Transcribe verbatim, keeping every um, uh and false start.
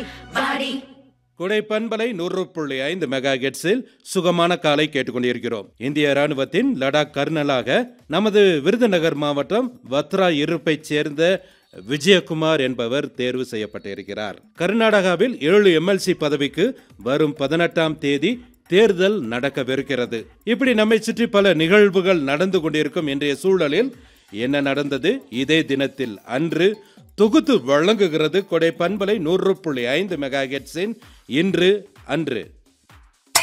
வாடி. குடை பண்பலை நூறு புள்ளி ஐந்து மெகா ஹெர்ட்ஸில் சுகமான காலை கேட்டுக்கொண்டிருக்கிறோம். இந்திய ராணுவத்தின் லடாக் கர்னலாக நமது விருதுநகர் மாவட்டம் வத்ரா இருப்பைச் சேர்ந்த விஜயகுமார் என்பவர் தேர்வு செய்யப்பட்டிருக்கிறார். கர்நாடகாவில் ஏழு எம்எல்சி பதவிக்கு வரும் பதினெட்டாம் தேதி தேர்தல் நடக்கவிருக்கிறது. இப்படி நம்மை சுற்றி பல நிகழ்வுகள் நடந்து கொண்டிருக்கும் இன்றைய சூழலில் என்ன நடந்தது இதே தினத்தில் அன்று தொகுத்து வழங்குகிறது கொடை பண்பலை நூறு புள்ளி ஐந்து மெகா ஹெர்ட்ஸின் இன்று அன்று.